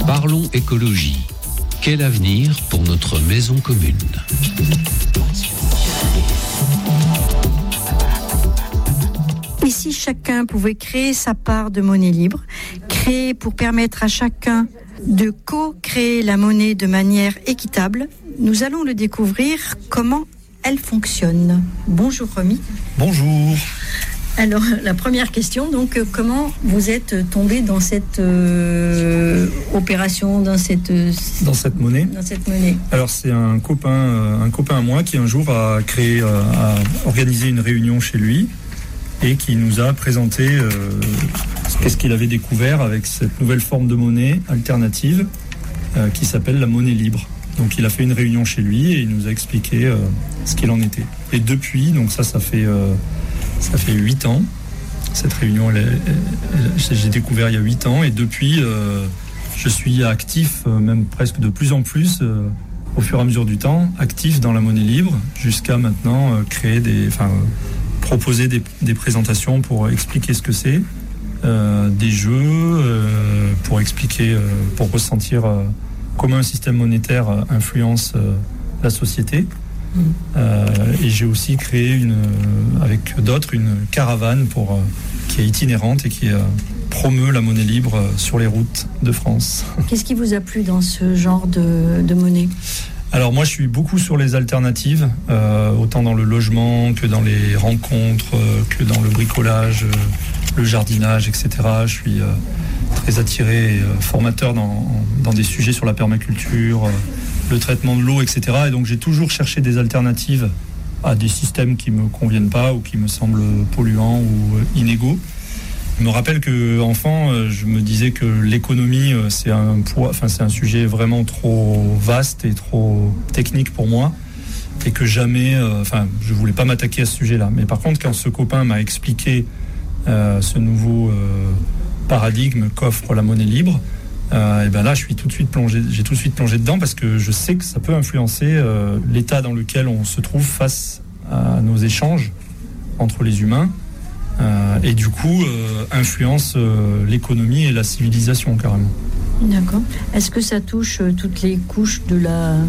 Parlons écologie. Quel avenir pour notre maison commune ? Et si chacun pouvait créer sa part de monnaie libre, créer pour permettre à chacun de co-créer la monnaie de manière équitable, nous allons le découvrir comment elle fonctionne. Bonjour Romy. Bonjour. Alors la première question, donc comment vous êtes tombé dans cette opération, dans cette monnaie. Alors c'est un copain à moi qui un jour a organisé une réunion chez lui et qui nous a présenté qu'est-ce qu'il avait découvert avec cette nouvelle forme de monnaie alternative qui s'appelle la monnaie libre. Donc il a fait une réunion chez lui et il nous a expliqué ce qu'il en était. Et depuis, donc ça fait 8 ans. Cette réunion, j'ai découvert il y a 8 ans et depuis, je suis actif, même presque de plus en plus, au fur et à mesure du temps, actif dans la monnaie libre, jusqu'à maintenant proposer des présentations pour expliquer ce que c'est, des jeux, pour expliquer, pour ressentir comment un système monétaire influence la société. Et j'ai aussi créé avec d'autres une caravane qui est itinérante et qui promeut la monnaie libre sur les routes de France. Qu'est-ce qui vous a plu dans ce genre de monnaie ? Alors moi je suis beaucoup sur les alternatives, autant dans le logement que dans les rencontres, que dans le bricolage, le jardinage, etc. Je suis très attiré et formateur dans des sujets sur la permaculture, le traitement de l'eau, etc. Et donc j'ai toujours cherché des alternatives à des systèmes qui me conviennent pas ou qui me semblent polluants ou inégaux. Je me rappelle qu'enfant, je me disais que l'économie, c'est un sujet vraiment trop vaste et trop technique pour moi et que jamais, je voulais pas m'attaquer à ce sujet-là. Mais par contre, quand ce copain m'a expliqué ce nouveau paradigme qu'offre la monnaie libre, et ben là, j'ai tout de suite plongé dedans parce que je sais que ça peut influencer l'état dans lequel on se trouve face à nos échanges entre les humains et du coup influence l'économie et la civilisation carrément. D'accord. Est-ce que ça touche toutes les couches de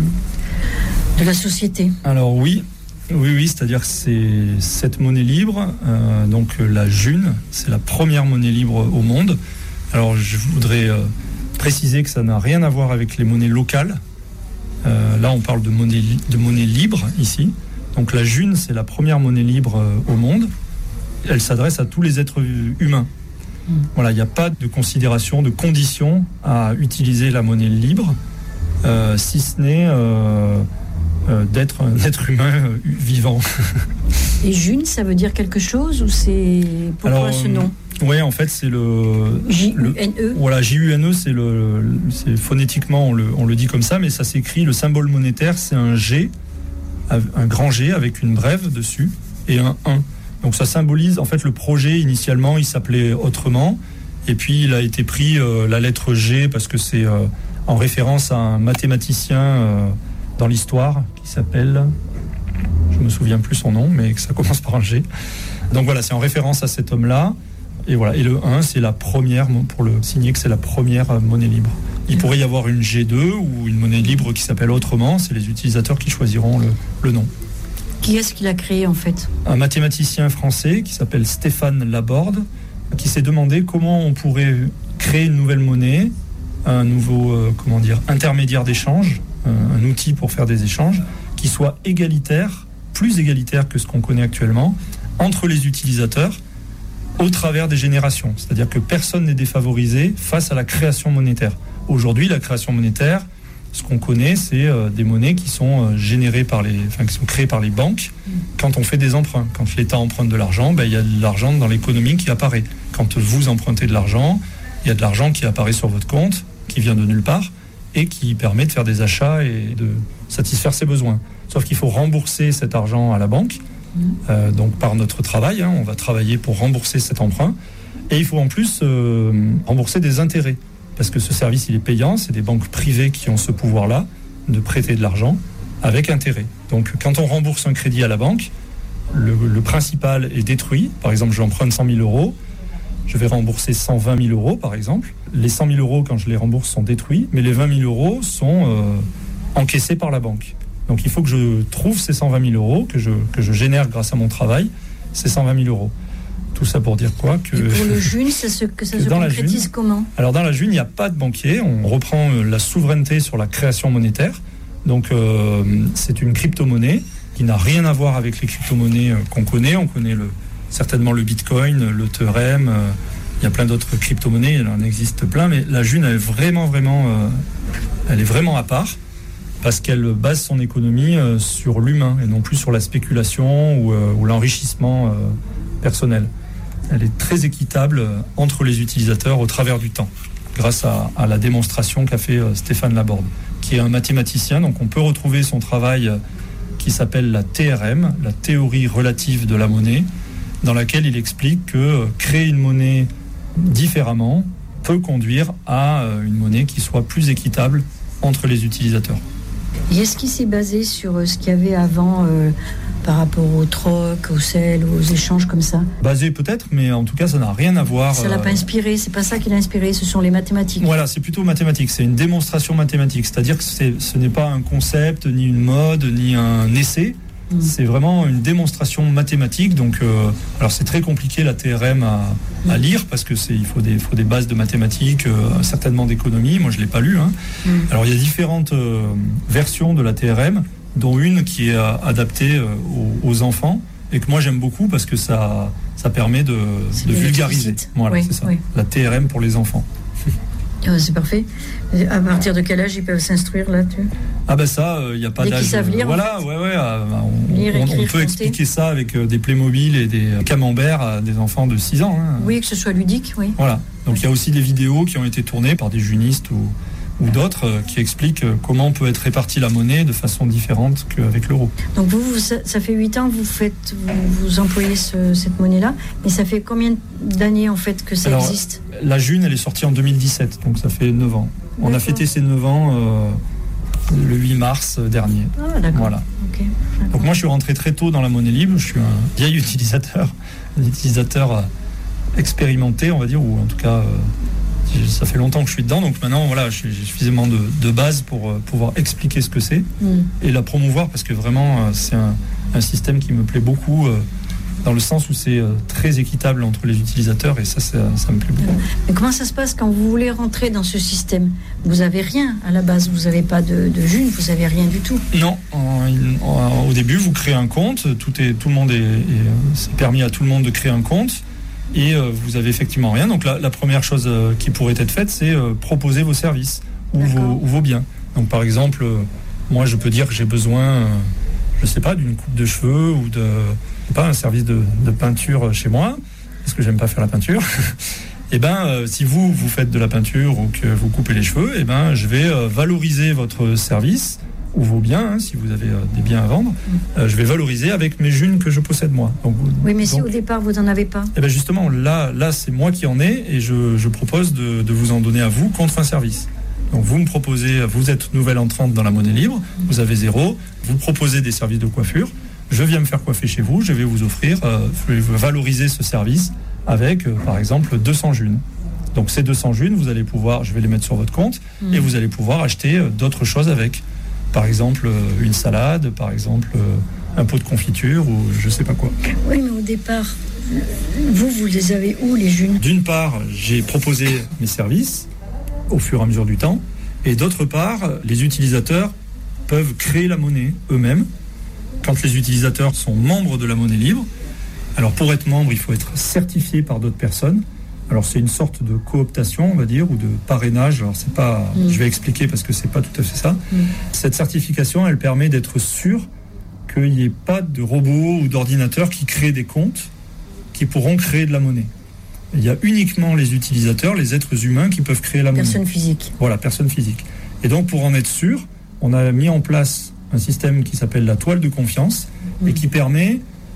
la société ? Alors oui, c'est-à-dire que c'est cette monnaie libre, donc la June, c'est la première monnaie libre au monde. Alors je voudrais préciser que ça n'a rien à voir avec les monnaies locales. Là, on parle de monnaie libre ici. Donc la June, c'est la première monnaie libre au monde. Elle s'adresse à tous les êtres humains. Voilà, il n'y a pas de considération, de condition à utiliser la monnaie libre, si ce n'est d'être un être humain vivant. Et June, ça veut dire quelque chose ou c'est pourquoi ce nom ? Oui, en fait, c'est le J-U-N-E. Voilà, J-U-N-E, c'est phonétiquement, on le dit comme ça, mais ça s'écrit, le symbole monétaire, c'est un G, un grand G avec une brève dessus et un 1. Donc ça symbolise, en fait, le projet, initialement, il s'appelait autrement, et puis il a été pris la lettre G parce que c'est en référence à un mathématicien dans l'histoire qui s'appelle, je me souviens plus son nom, mais que ça commence par un G. Donc voilà, c'est en référence à cet homme-là. Et voilà, et le 1, c'est la première, pour le signer que c'est la première monnaie libre. Il pourrait y avoir une G2 ou une monnaie libre qui s'appelle autrement, c'est les utilisateurs qui choisiront le nom. Qui est-ce qui l'a créé en fait ? Un mathématicien français qui s'appelle Stéphane Laborde, qui s'est demandé comment on pourrait créer une nouvelle monnaie, un nouveau intermédiaire d'échange, un outil pour faire des échanges, qui soit égalitaire, plus égalitaire que ce qu'on connaît actuellement, entre les utilisateurs, au travers des générations. C'est-à-dire que personne n'est défavorisé face à la création monétaire. Aujourd'hui, la création monétaire, ce qu'on connaît, c'est des monnaies qui sont générées qui sont créées par les banques quand on fait des emprunts. Quand l'État emprunte de l'argent, il y a de l'argent dans l'économie qui apparaît. Quand vous empruntez de l'argent, il y a de l'argent qui apparaît sur votre compte, qui vient de nulle part, et qui permet de faire des achats et de satisfaire ses besoins. Sauf qu'il faut rembourser cet argent à la banque, donc par notre travail, on va travailler pour rembourser cet emprunt, et il faut en plus rembourser des intérêts, parce que ce service il est payant, c'est des banques privées qui ont ce pouvoir-là de prêter de l'argent avec intérêt. Donc quand on rembourse un crédit à la banque, le principal est détruit. Par exemple, j'emprunte 100 000 euros, je vais rembourser 120 000 euros, par exemple. Les 100 000 euros, quand je les rembourse, sont détruits, mais les 20 000 euros sont encaissés par la banque. Donc il faut que je trouve ces 120 000 euros, que je génère grâce à mon travail, ces 120 000 euros. Tout ça pour dire quoi que... Et pour le June, ça se concrétise comment ? Alors dans la June, il n'y a pas de banquier. On reprend la souveraineté sur la création monétaire. Donc c'est une crypto-monnaie qui n'a rien à voir avec les crypto-monnaies qu'on connaît. On connaît certainement le Bitcoin, le Ethereum. Il y a plein d'autres crypto-monnaies, il en existe plein. Mais la June, elle est vraiment à part parce qu'elle base son économie sur l'humain et non plus sur la spéculation ou l'enrichissement personnel. Elle est très équitable entre les utilisateurs au travers du temps, grâce à la démonstration qu'a fait Stéphane Laborde, qui est un mathématicien. Donc on peut retrouver son travail qui s'appelle la TRM, la théorie relative de la monnaie, dans laquelle il explique que créer une monnaie différemment peut conduire à une monnaie qui soit plus équitable entre les utilisateurs. Et est-ce qu'il s'est basé sur ce qu'il y avait avant par rapport au troc, au sel, aux échanges comme ça ? Basé peut-être, mais en tout cas ça n'a rien à voir. Ça l'a pas inspiré, c'est pas ça qui l'a inspiré, ce sont les mathématiques. Voilà, c'est plutôt mathématique, c'est une démonstration mathématique, c'est-à-dire que ce n'est pas un concept, ni une mode, ni un essai. C'est vraiment une démonstration mathématique. Donc, alors c'est très compliqué la TRM à lire parce que il faut des bases de mathématiques, certainement d'économie. Moi, je l'ai pas lu. Alors, il y a différentes versions de la TRM, dont une qui est adaptée aux enfants et que moi j'aime beaucoup parce que ça permet de vulgariser. Voilà, oui, c'est ça. Oui. La TRM pour les enfants. C'est parfait. À partir de quel âge ils peuvent s'instruire là-dessus ? Ah ben ça, il n'y a pas d'âge. Dès qu'ils savent lire. Voilà, lire, écrire, on peut expliquer ça avec des Playmobil et des camemberts à des enfants de 6 ans. Oui, que ce soit ludique, oui. Voilà. Donc il y a aussi des vidéos qui ont été tournées par des junistes ou d'autres qui expliquent comment peut être répartie la monnaie de façon différente qu'avec l'euro. Donc ça fait 8 ans que vous employez cette monnaie-là, mais ça fait combien d'années en fait que ça existe ? La June, elle est sortie en 2017, donc ça fait 9 ans. D'accord. On a fêté ces 9 ans le 8 mars dernier. Ah d'accord. Voilà. Okay. Donc moi je suis rentré très tôt dans la monnaie libre, je suis un vieil utilisateur, un utilisateur expérimenté on va dire, ou en tout cas... ça fait longtemps que je suis dedans, donc maintenant voilà, j'ai suffisamment de base pour pouvoir expliquer ce que c'est et la promouvoir parce que vraiment c'est un système qui me plaît beaucoup dans le sens où c'est très équitable entre les utilisateurs et ça me plaît beaucoup. Mais comment ça se passe quand vous voulez rentrer dans ce système ? Vous n'avez rien à la base, vous n'avez pas de June, vous n'avez rien du tout. Non, au début vous créez un compte, c'est permis à tout le monde de créer un compte. Et vous avez effectivement rien. Donc la première chose qui pourrait être faite, c'est proposer vos services ou vos biens. Donc par exemple, moi je peux dire que j'ai besoin, je sais pas, d'une coupe de cheveux ou un service de peinture chez moi, parce que j'aime pas faire la peinture. Et si vous faites de la peinture ou que vous coupez les cheveux, je vais valoriser votre service ou vos biens, si vous avez des biens à vendre, je vais valoriser avec mes junes que je possède moi. Oui, mais si au départ vous n'en avez pas. Et justement, là c'est moi qui en ai et je propose de vous en donner à vous contre un service. Donc vous me proposez, vous êtes nouvelle entrante dans la monnaie libre, vous avez 0, vous proposez des services de coiffure, je viens me faire coiffer chez vous, je vais vous offrir, je vais valoriser ce service avec, par exemple, 200 junes. Donc ces 200 junes, vous allez pouvoir, je vais les mettre sur votre compte et vous allez pouvoir acheter d'autres choses avec. Par exemple, une salade, par exemple, un pot de confiture ou je sais pas quoi. Oui, mais au départ, vous les avez où, les junes ? D'une part, j'ai proposé mes services au fur et à mesure du temps. Et d'autre part, les utilisateurs peuvent créer la monnaie eux-mêmes. Quand les utilisateurs sont membres de la monnaie libre, alors pour être membre, il faut être certifié par d'autres personnes. Alors c'est une sorte de cooptation, on va dire, ou de parrainage. Alors c'est pas, je vais expliquer parce que c'est pas tout à fait ça. Cette certification, elle permet d'être sûr qu'il n'y ait pas de robots ou d'ordinateurs qui créent des comptes qui pourront créer de la monnaie. Il y a uniquement les utilisateurs, les êtres humains qui peuvent créer la monnaie. Personne physique. Voilà, personne physique. Et donc pour en être sûr, on a mis en place un système qui s'appelle la toile de confiance et qui permet,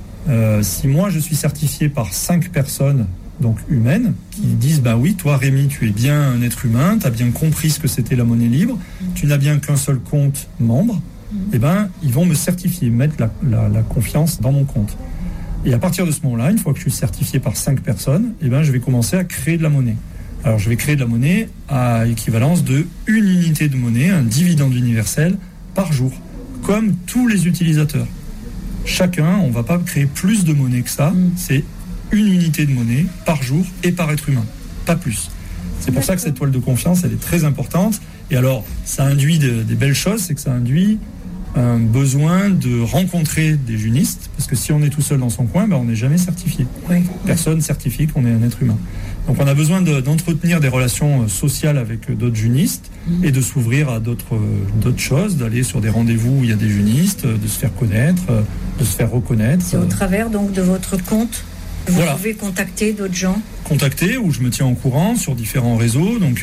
si moi je suis certifié par 5 personnes donc humaines, qui disent oui, toi Rémi, tu es bien un être humain, tu as bien compris ce que c'était la monnaie libre, tu n'as bien qu'un seul compte membre, ils vont me certifier, mettre la confiance dans mon compte. Et à partir de ce moment-là, une fois que je suis certifié par 5 personnes, je vais commencer à créer de la monnaie. Alors je vais créer de la monnaie à équivalence de une unité de monnaie, un dividende universel par jour, comme tous les utilisateurs. Chacun, on ne va pas créer plus de monnaie que ça, c'est une unité de monnaie par jour et par être humain, pas plus. C'est pour ça que cette toile de confiance, elle est très importante. Et alors, ça induit des belles choses, c'est que ça induit un besoin de rencontrer des junistes, parce que si on est tout seul dans son coin, on n'est jamais certifié. Oui. Personne certifie qu'on est un être humain. Donc on a besoin d'entretenir des relations sociales avec d'autres junistes et de s'ouvrir à d'autres choses, d'aller sur des rendez-vous où il y a des junistes, de se faire connaître, de se faire reconnaître. C'est au travers donc de votre compte que vous pouvez contacter d'autres gens. Contacter, où je me tiens au courant sur différents réseaux. Donc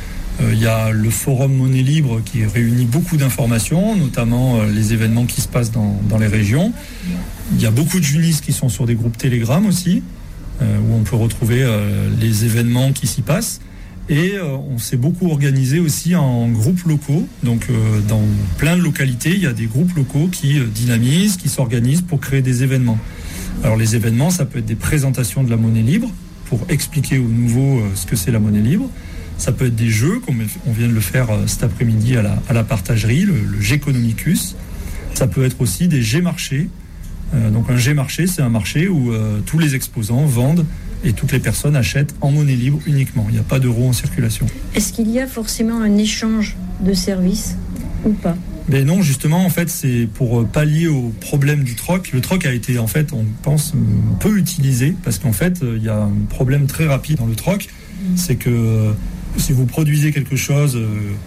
il y a le forum Monnaie Libre qui réunit beaucoup d'informations, notamment les événements qui se passent dans les régions. Il y a beaucoup de junistes qui sont sur des groupes Telegram aussi, où on peut retrouver les événements qui s'y passent. Et on s'est beaucoup organisé aussi en groupes locaux. Donc dans plein de localités, il y a des groupes locaux qui dynamisent, qui s'organisent pour créer des événements. Alors les événements, ça peut être des présentations de la monnaie libre pour expliquer aux nouveaux ce que c'est la monnaie libre. Ça peut être des jeux, comme on vient de le faire cet après-midi à la partagerie, le Géconomicus. Ça peut être aussi des G-marchés. Donc un G-marché, c'est un marché où tous les exposants vendent et toutes les personnes achètent en monnaie libre uniquement. Il n'y a pas d'euros en circulation. Est-ce qu'il y a forcément un échange de services ou pas ? Mais non, justement, en fait, c'est pour pallier au problème du troc. Le troc a été, en fait, on pense, peu utilisé parce qu'en fait, il y a un problème très rapide dans le troc. C'est que si vous produisez quelque chose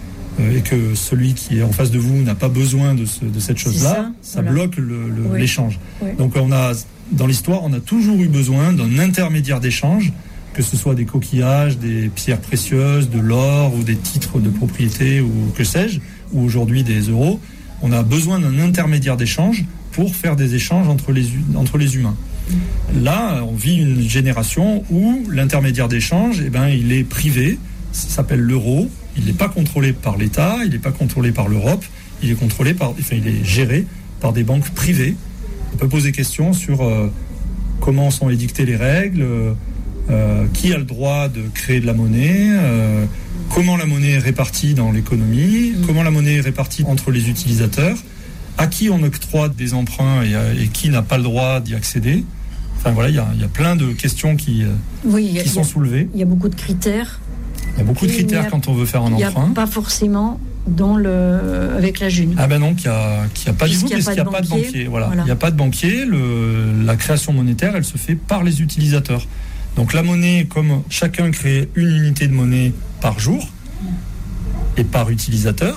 et que celui qui est en face de vous n'a pas besoin de cette chose-là, ça bloque l'échange. Oui. Donc dans l'histoire, on a toujours eu besoin d'un intermédiaire d'échange, que ce soit des coquillages, des pierres précieuses, de l'or ou des titres de propriété ou que sais-je, ou aujourd'hui des euros. On a besoin d'un intermédiaire d'échange pour faire des échanges entre les humains. Là, on vit une génération où l'intermédiaire d'échange, il est privé, ça s'appelle l'euro, il n'est pas contrôlé par l'État, il n'est pas contrôlé par l'Europe, il est géré par des banques privées. On peut poser question sur comment sont édictées les règles, qui a le droit de créer de la monnaie, comment la monnaie est répartie dans l'économie, comment la monnaie est répartie entre les utilisateurs, à qui on octroie des emprunts et qui n'a pas le droit d'y accéder. Enfin voilà, il y a plein de questions qui sont soulevées. Il y a beaucoup de critères. Il y a beaucoup de critères quand on veut faire un emprunt. Il n'y a pas forcément avec la June. Ah ben non, qu'il n'y a pas du tout, parce qu'il n'y a pas de banquier. Voilà. Il n'y a pas de banquier. La création monétaire, elle se fait par les utilisateurs. Donc la monnaie, comme chacun crée une unité de monnaie par jour et par utilisateur,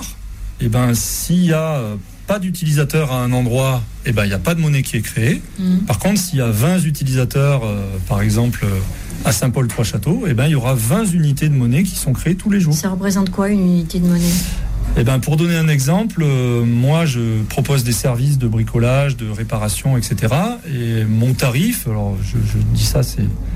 s'il n'y a pas d'utilisateur à un endroit, il n'y a pas de monnaie qui est créée. Par contre, s'il y a 20 utilisateurs, par exemple à Saint-Paul-Trois-Châteaux, il y aura 20 unités de monnaie qui sont créées tous les jours. Ça représente quoi une unité de monnaie ? Pour donner un exemple, moi je propose des services de bricolage, de réparation, etc. Et mon tarif, alors je dis ça,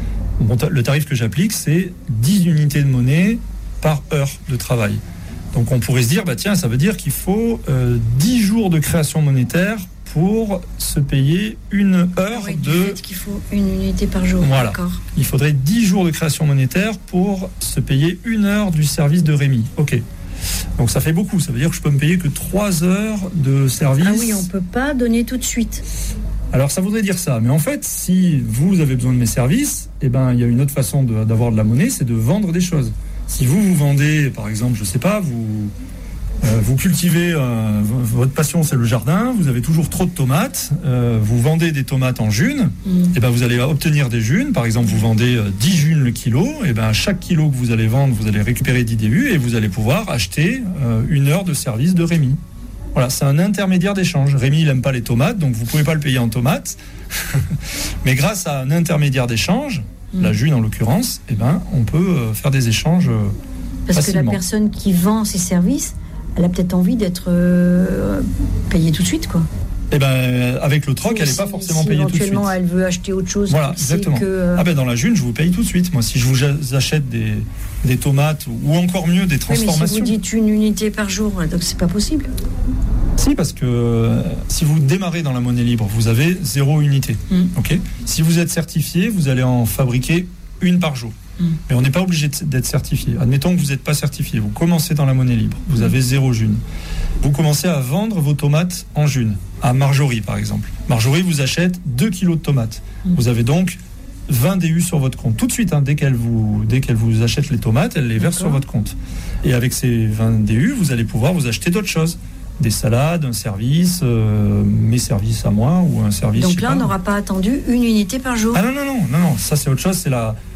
le tarif que j'applique, c'est 10 unités de monnaie par heure de travail. Donc on pourrait se dire, ça veut dire qu'il faut 10 jours de création monétaire pour se payer une heure du fait qu'il faut une unité par jour. Voilà. D'accord. Il faudrait 10 jours de création monétaire pour se payer une heure du service de Rémi. Ok. Donc ça fait beaucoup. Ça veut dire que je peux me payer que 3 heures de service. Ah oui, on ne peut pas donner tout de suite. Alors ça voudrait dire ça. Mais en fait, si vous avez besoin de mes services, il y a une autre façon d'avoir de la monnaie, c'est de vendre des choses. Si vous vendez, par exemple, je sais pas, vous cultivez, votre passion c'est le jardin, vous avez toujours trop de tomates, vous vendez des tomates en junes, vous allez obtenir des junes. Par exemple, vous vendez 10 junes le kilo, chaque kilo que vous allez vendre, vous allez récupérer 10 DU et vous allez pouvoir acheter une heure de service de Rémi. Voilà, c'est un intermédiaire d'échange. Rémi, il n'aime pas les tomates, donc vous ne pouvez pas le payer en tomates. Mais grâce à un intermédiaire d'échange, la June en l'occurrence, on peut faire des échanges Parce facilement. Que la personne qui vend ses services, elle a peut-être envie d'être payée tout de suite, quoi. Avec le troc, elle n'est pas forcément payée tout de suite. Éventuellement, elle veut acheter autre chose. Voilà, exactement. Dans la June, je vous paye tout de suite. Moi, si je vous achète des tomates ou encore mieux des transformations. Mais si vous dites une unité par jour, donc c'est pas possible. Si, parce que si vous démarrez dans la monnaie libre, vous avez 0 unité. Okay, si vous êtes certifié, vous allez en fabriquer une par jour. Mais on n'est pas obligé d'être certifié. Admettons que vous n'êtes pas certifié. Vous commencez dans la monnaie libre. Vous avez 0 june. Vous commencez à vendre vos tomates en june. À Marjorie, par exemple. Marjorie vous achète 2 kilos de tomates. Vous avez donc 20 DU sur votre compte. Tout de suite, dès qu'elle vous achète les tomates, elle les verse sur votre compte. Et avec ces 20 DU, vous allez pouvoir vous acheter d'autres choses. Des salades, un service, mes services à moi ou un service... Donc là, on n'aura pas attendu une unité par jour. Ah non, ça c'est autre chose, c'est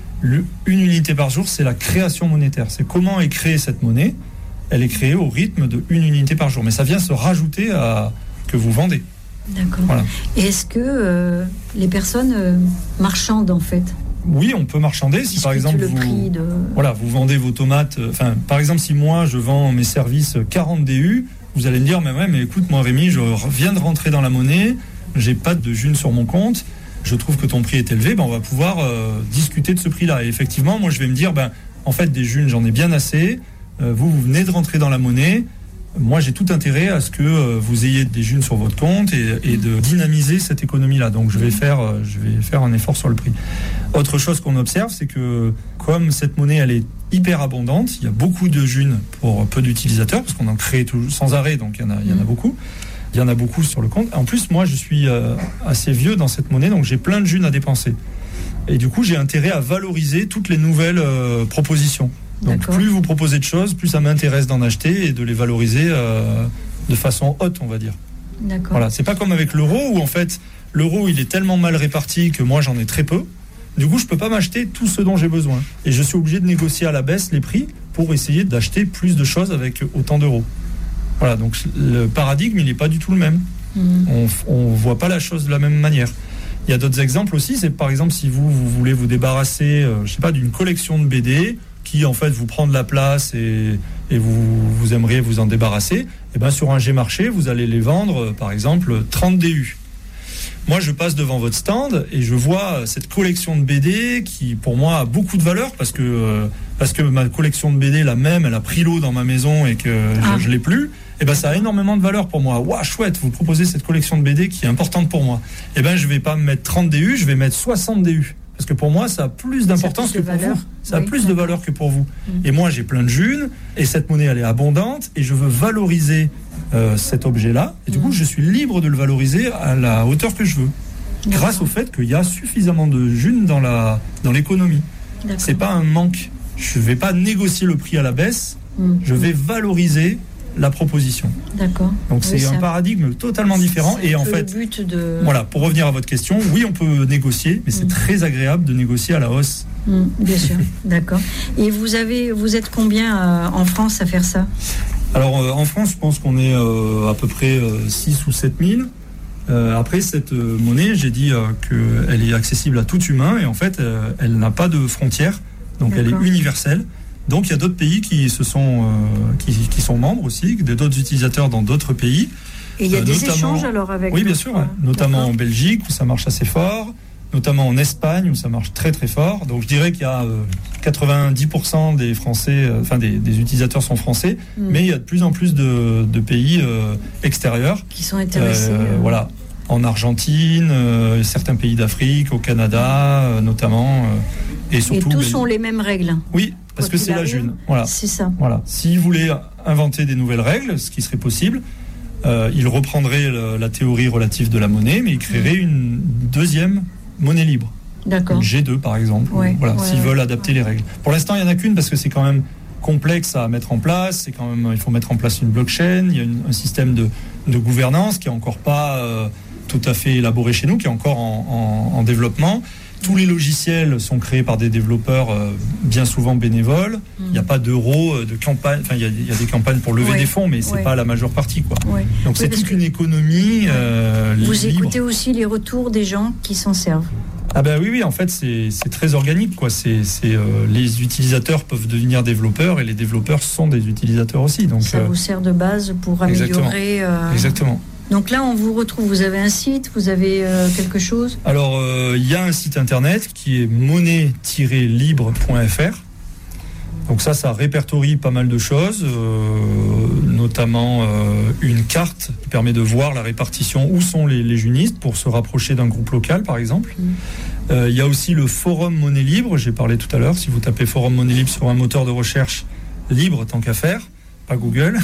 une unité par jour, c'est la création monétaire. C'est comment est créée cette monnaie. Elle est créée au rythme de une unité par jour. Mais ça vient se rajouter à que vous vendez. D'accord. Voilà. Et est-ce que les personnes marchandent en fait ? Oui, on peut marchander. Si par exemple vous vendez vos tomates, par exemple si moi je vends mes services 40 DU, vous allez me dire mais écoute moi Rémi, je viens de rentrer dans la monnaie, j'ai pas de june sur mon compte, je trouve que ton prix est élevé, on va pouvoir discuter de ce prix-là. Et effectivement, moi je vais me dire en fait des junes j'en ai bien assez, vous venez de rentrer dans la monnaie. Moi, j'ai tout intérêt à ce que vous ayez des junes sur votre compte et de dynamiser cette économie-là. Donc, je vais faire un effort sur le prix. Autre chose qu'on observe, c'est que comme cette monnaie, elle est hyper abondante, il y a beaucoup de junes pour peu d'utilisateurs, parce qu'on en crée sans arrêt, donc il y en a beaucoup. Il y en a beaucoup sur le compte. En plus, moi, je suis assez vieux dans cette monnaie, donc j'ai plein de junes à dépenser. Et du coup, j'ai intérêt à valoriser toutes les nouvelles propositions. Donc plus vous proposez de choses, plus ça m'intéresse d'en acheter et de les valoriser de façon haute, on va dire. D'accord. Voilà, c'est pas comme avec l'euro où en fait l'euro il est tellement mal réparti que moi j'en ai très peu. Du coup, je peux pas m'acheter tout ce dont j'ai besoin et je suis obligé de négocier à la baisse les prix pour essayer d'acheter plus de choses avec autant d'euros. Voilà, donc le paradigme il est pas du tout le même. On voit pas la chose de la même manière. Il y a d'autres exemples aussi, c'est par exemple si vous voulez vous débarrasser, d'une collection de BD qui en fait vous prend de la place et vous aimeriez vous en débarrasser, et sur un G-Marché, vous allez les vendre par exemple 30 DU. Moi je passe devant votre stand et je vois cette collection de BD qui pour moi a beaucoup de valeur parce que ma collection de BD la même, elle a pris l'eau dans ma maison et que je l'ai plus. Et ça a énormément de valeur pour moi. Waouh, chouette, vous proposez cette collection de BD qui est importante pour moi. Je vais pas me mettre 30 DU, je vais mettre 60 DU. Parce que pour moi, ça a plus d'importance que pour vous. Ça a plus de valeur que pour vous. Et moi, j'ai plein de junes, et cette monnaie, elle est abondante, et je veux valoriser cet objet-là. Et du coup, je suis libre de le valoriser à la hauteur que je veux. Grâce au fait qu'il y a suffisamment de junes dans l'économie. C'est pas un manque. Je vais pas négocier le prix à la baisse, je vais valoriser la proposition. D'accord. Donc c'est un paradigme totalement différent et en fait, voilà, pour revenir à votre question, oui, on peut négocier, mais c'est très agréable de négocier à la hausse. Bien sûr, d'accord. Et vous êtes combien en France à faire ça ? Alors en France, je pense qu'on est à peu près 6 ou 7 000. Après, cette monnaie, j'ai dit qu'elle est accessible à tout humain et en fait, elle n'a pas de frontières, donc elle est universelle. Donc il y a d'autres pays qui sont membres aussi, d'autres utilisateurs dans d'autres pays. Et il y a des échanges alors avec... Oui, bien sûr, notamment en Belgique où ça marche assez fort, notamment en Espagne où ça marche très très fort. Donc je dirais qu'il y a 90% des Français, des utilisateurs sont français, mais il y a de plus en plus de pays extérieurs qui sont intéressés. Voilà, en Argentine, certains pays d'Afrique, au Canada notamment, et surtout. Et tous ont les mêmes règles. Oui. Parce que c'est la june. Voilà. C'est ça. Voilà. S'il voulait inventer des nouvelles règles, ce qui serait possible, il reprendrait la théorie relative de la monnaie, mais il créerait une deuxième monnaie libre. D'accord. Une G2 par exemple. S'ils veulent adapter les règles. Pour l'instant, il n'y en a qu'une parce que c'est quand même complexe à mettre en place. Il faut mettre en place une blockchain. Il y a un système de gouvernance qui est encore pas tout à fait élaboré chez nous, qui est encore en développement. Tous les logiciels sont créés par des développeurs bien souvent bénévoles. Il n'y a pas d'euros, de campagne. Enfin, il y a des campagnes pour lever des fonds, mais c'est pas la majeure partie, quoi. Donc c'est toute une économie Vous libre. Écoutez aussi les retours des gens qui s'en servent. Ah ben oui, en fait c'est très organique, quoi. Les utilisateurs peuvent devenir développeurs et les développeurs sont des utilisateurs aussi. Donc ça vous sert de base pour améliorer. Exactement. Donc là, on vous retrouve, vous avez un site, vous avez quelque chose ? Alors, il y a un site internet qui est monnaie-libre.fr. Donc ça répertorie pas mal de choses, notamment une carte qui permet de voir la répartition, où sont les junistes pour se rapprocher d'un groupe local, par exemple. Il y a aussi le forum Monnaie Libre, j'ai parlé tout à l'heure. Si vous tapez forum Monnaie Libre sur un moteur de recherche libre, tant qu'à faire, pas Google,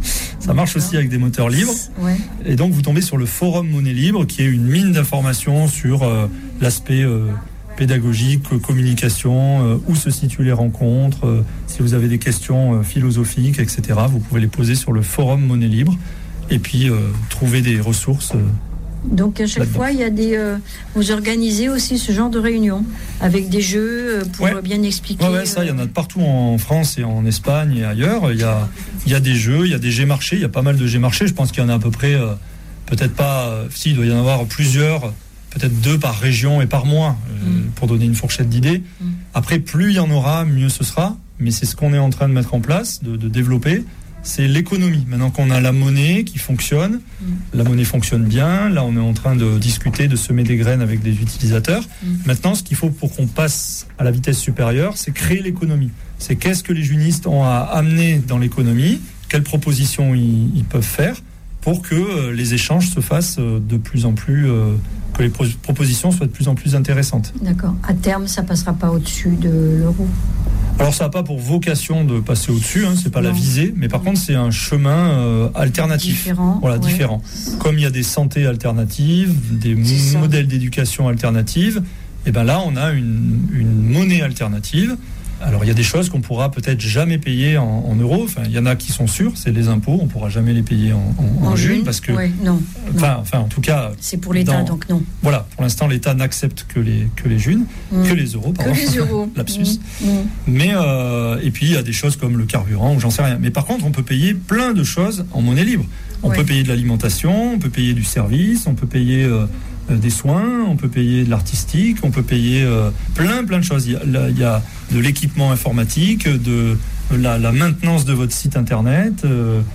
ça marche aussi avec des moteurs libres. Ouais. Et donc vous tombez sur le forum Monnaie Libre, qui est une mine d'informations sur l'aspect pédagogique, communication, où se situent les rencontres, si vous avez des questions philosophiques, etc. Vous pouvez les poser sur le forum Monnaie Libre et puis trouver des ressources. Donc à chaque fois, il y a vous organisez aussi ce genre de réunions avec des jeux pour bien expliquer. Ouais, ça, il y en a de partout en France et en Espagne et ailleurs. Il y a des jeux, il y a des G-marchés, il y a pas mal de G-marchés. Je pense qu'il y en a à peu près, peut-être pas, il doit y en avoir plusieurs, peut-être 2 par région et par mois, pour donner une fourchette d'idées. Après, plus il y en aura, mieux ce sera. Mais c'est ce qu'on est en train de mettre en place, de développer. C'est l'économie. Maintenant qu'on a la monnaie qui fonctionne, la monnaie fonctionne bien. Là, on est en train de discuter, de semer des graines avec des utilisateurs. Maintenant, ce qu'il faut pour qu'on passe à la vitesse supérieure, c'est créer l'économie. C'est qu'est-ce que les junistes ont à amener dans l'économie, quelles propositions ils peuvent faire pour que les échanges se fassent de plus en plus, que les propositions soient de plus en plus intéressantes. D'accord. À terme, ça passera pas au-dessus de l'euro. Alors ça n'a pas pour vocation de passer au-dessus, c'est pas la visée, mais par contre c'est un chemin alternatif. Différent. Comme il y a des santé alternatives, des modèles d'éducation alternatives, et ben là on a une monnaie alternative. Alors il y a des choses qu'on pourra peut-être jamais payer en euros. Enfin, il y en a qui sont sûrs, c'est les impôts, on pourra jamais les payer en junes parce que. Non. Enfin, en tout cas. C'est pour l'État, donc non. Voilà, pour l'instant l'État n'accepte que les junes, que les euros, pardon. Que les euros. Lapsus. Mais et puis il y a des choses comme le carburant ou j'en sais rien. Mais par contre, on peut payer plein de choses en monnaie libre. On peut payer de l'alimentation, on peut payer du service, on peut payer des soins, on peut payer de l'artistique, on peut payer plein de choses. Il y a de l'équipement informatique, de la maintenance de votre site internet,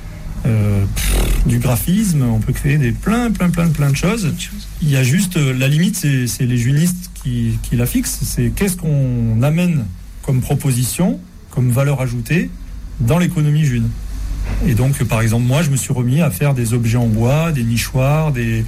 du graphisme, on peut créer plein de choses. Il y a juste, la limite, c'est les junistes qui la fixent. C'est qu'est-ce qu'on amène comme proposition, comme valeur ajoutée dans l'économie june. Et donc, par exemple, moi, je me suis remis à faire des objets en bois, des nichoirs, des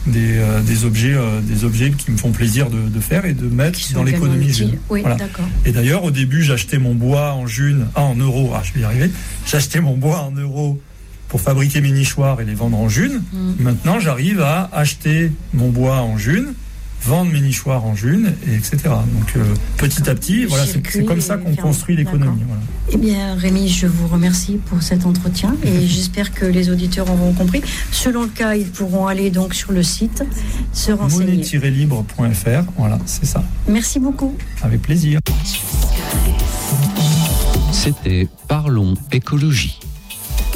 objets qui me font plaisir de faire et de mettre dans l'économie june. Oui, d'accord. Et d'ailleurs, au début, j'achetais mon bois en euros. Je vais y arriver. J'achetais mon bois en euros pour fabriquer mes nichoirs et les vendre en june. Maintenant, j'arrive à acheter mon bois en june, vendre mes nichoirs en june, et etc. Donc, petit à petit, c'est comme ça qu'on construit l'économie. Voilà. Eh bien, Rémi, je vous remercie pour cet entretien et j'espère que les auditeurs auront compris. Selon le cas, ils pourront aller donc sur le site, se renseigner. monnaie-libre.fr, voilà, c'est ça. Merci beaucoup. Avec plaisir. C'était Parlons écologie.